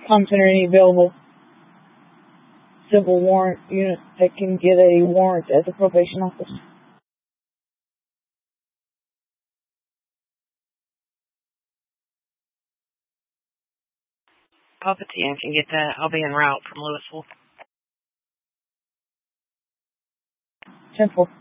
Thompson or any available civil warrant unit that can get a warrant at the probation office. Papa T can get that. I'll be en route from Louisville. 10-4.